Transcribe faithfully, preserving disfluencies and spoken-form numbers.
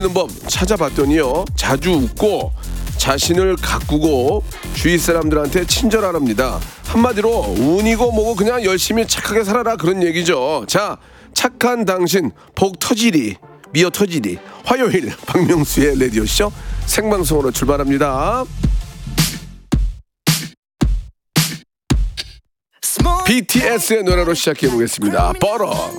법 찾아봤더니요, 자주 웃고 자신을 가꾸고 주위 사람들한테 친절하랍니다. 한마디로 운이고 뭐고 그냥 열심히 착하게 살아라, 그런 얘기죠. 자, 착한 당신 복 터지리, 미어 터지리. 화요일 박명수의 라디오쇼 생방송으로 출발합니다. 비티에스의 노래로 시작해 보겠습니다. 뻐러.